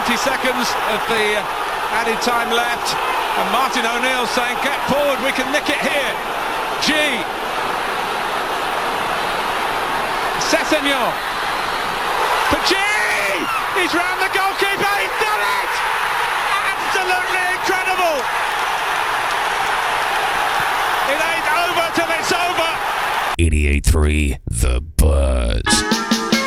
20 seconds of the added time left, and Martin O'Neill saying get forward, we can nick it here. G. Sessegnon for G. He's round the goalkeeper, he's done it. Absolutely incredible. It ain't over till it's over. 88.3 The Buzz.